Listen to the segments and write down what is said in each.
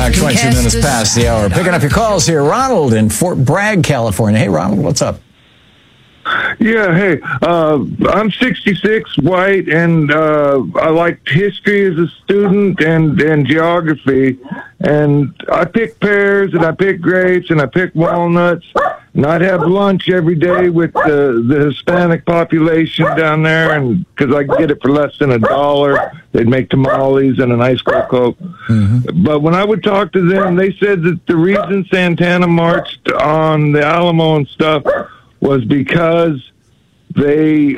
back, 22 minutes past the hour. Picking up your calls here. Ronald in Fort Bragg, California. Hey, Ronald, what's up? Yeah, hey, I'm 66, white, and I liked history as a student and geography. And I picked pears, and I picked grapes, and I picked walnuts. And I'd have lunch every day with the Hispanic population down there, and because I could get it for less than $1. They'd make tamales and an ice Coke. Mm-hmm. But when I would talk to them, they said that the reason Santana marched on the Alamo and stuff was because you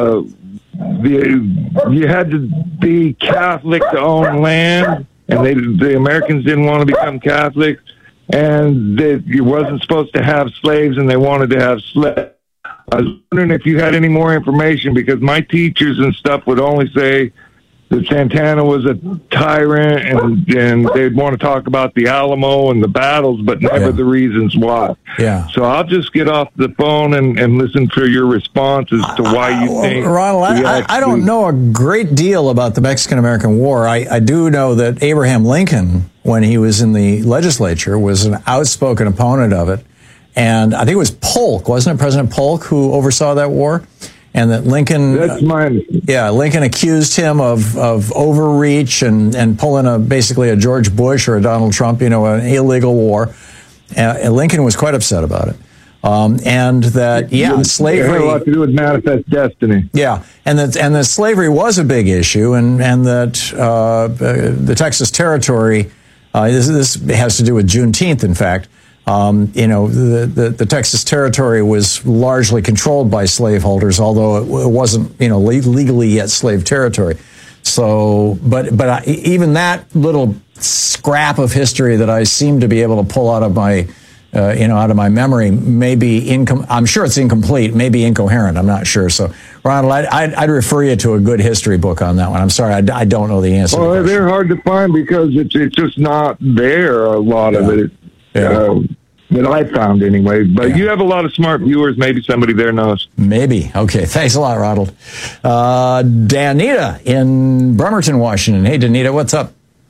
had to be Catholic to own land, and the Americans didn't want to become Catholics, and that you wasn't supposed to have slaves, and they wanted to have slaves. I was wondering if you had any more information, because my teachers and stuff would only say that Santana was a tyrant, and they'd want to talk about the Alamo and the battles, but never the reasons why. Yeah. So I'll just get off the phone and listen to your response as to why you think. Ronald, I don't know a great deal about the Mexican-American War. I do know that Abraham Lincoln, when he was in the legislature, was an outspoken opponent of it. And I think it was Polk, wasn't it, President Polk, who oversaw that war? And that Lincoln, that's mine. Yeah, Lincoln accused him of overreach and pulling basically a George Bush or a Donald Trump, an illegal war. And Lincoln was quite upset about it. And that, slavery. It had a lot to do with manifest destiny. Yeah, and that slavery was a big issue, and that the Texas Territory, this has to do with Juneteenth, in fact. The Texas Territory was largely controlled by slaveholders, although it wasn't, legally yet slave territory. So, but even that little scrap of history that I seem to be able to pull out of my, out of my memory, may be I'm sure it's incomplete, maybe incoherent. I'm not sure. So, Ronald, I'd refer you to a good history book on that one. I'm sorry, I don't know the answer. Well, they're hard to find because it's just not there. A lot of it. That I found anyway. But you have a lot of smart viewers. Maybe somebody there knows. Maybe. Okay. Thanks a lot, Ronald. Danita in Bremerton, Washington. Hey, Danita, what's up?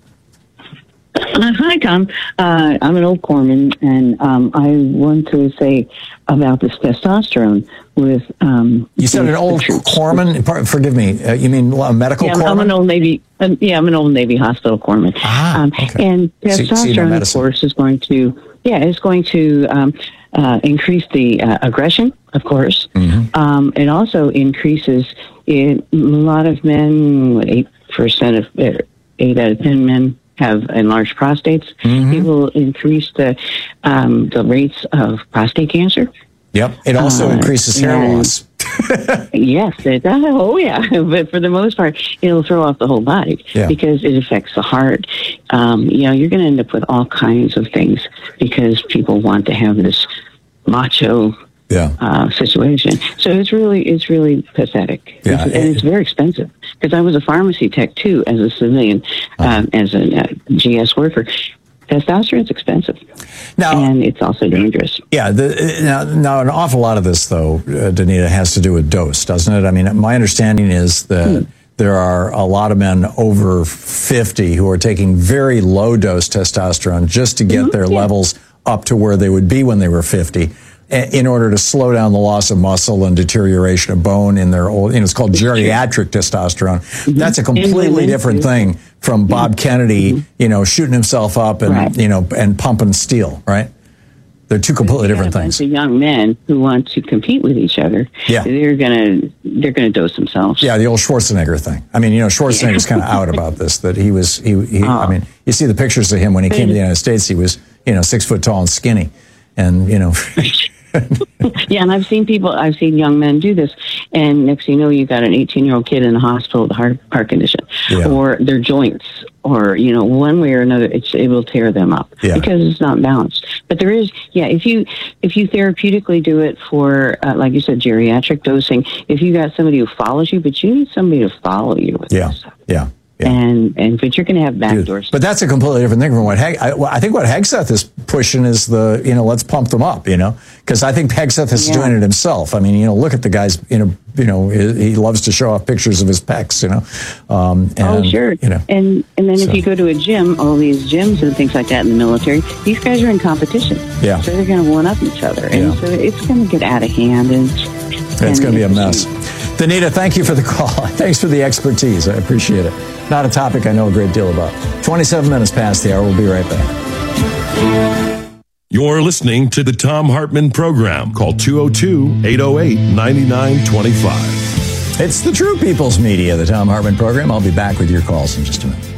Hi, Tom. I'm an old corpsman, and I want to say about this testosterone with... you said an old corpsman? Forgive me. You mean a medical corpsman? I'm an old Navy... I'm an old Navy hospital corpsman. Okay. And testosterone, of course, is going to... it's going to increase the aggression, of course. Mm-hmm. It also increases... a lot of men, 8% of... 8 out of 10 men have enlarged prostates. Mm-hmm. It will increase the rates of prostate cancer. Yep. It also increases hair loss. Yes, it does. Oh, yeah. But for the most part, it'll throw off the whole body because it affects the heart. You're going to end up with all kinds of things because people want to have this macho situation. So it's really pathetic. Yeah. And it's very expensive because I was a pharmacy tech too as a civilian, as a GS worker. Testosterone's expensive, and it's also dangerous. Yeah. Now, an awful lot of this, though, Danita, has to do with dose, doesn't it? I mean, my understanding is that there are a lot of men over 50 who are taking very low dose testosterone just to get their levels up to where they would be when they were 50. In order to slow down the loss of muscle and deterioration of bone in their old, it's called geriatric testosterone. Mm-hmm. That's a completely different thing from Bob Kennedy, shooting himself up and, and pumping steel, right? They're two completely different things. The young men who want to compete with each other, they're gonna dose themselves. Yeah, the old Schwarzenegger thing. I mean, Schwarzenegger's kind of out about this. That he I mean, you see the pictures of him when he came to the United States. He was, 6 foot tall and skinny, and Yeah, and I've seen young men do this, and next thing you know, you got an 18-year-old kid in the hospital with a heart condition, or their joints, or one way or another, it will tear them up because it's not balanced. But there is, if you therapeutically do it for, like you said, geriatric dosing, if you got somebody who follows you, but you need somebody to follow you with this stuff. Yeah. But you're going to have backdoors. But that's a completely different thing from what I think what Hegseth is pushing is let's pump them up, because I think Hegseth is doing it himself. I mean, look at the guy's, he loves to show off pictures of his pecs, sure. And then if you go to a gym, all these gyms and things like that in the military, these guys are in competition. Yeah. So they're going to one up each other. And so it's going to get out of hand. It's going to be a mess. Danita, thank you for the call. Thanks for the expertise. I appreciate it. Not a topic I know a great deal about. 27 minutes past the hour. We'll be right back. You're listening to the Thom Hartmann Program. Call 202-808-9925. It's the True People's Media, the Thom Hartmann Program. I'll be back with your calls in just a minute.